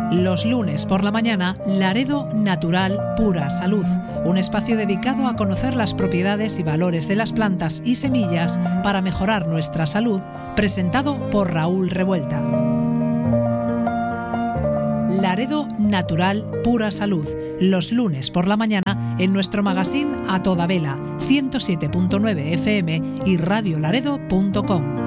Los lunes por la mañana, Laredo Natural Pura Salud, un espacio dedicado a conocer las propiedades y valores de las plantas y semillas para mejorar nuestra salud, presentado por Raúl Revuelta. Laredo Natural Pura Salud, los lunes por la mañana en nuestro magazine A Toda Vela, 107.9 FM y radiolaredo.com.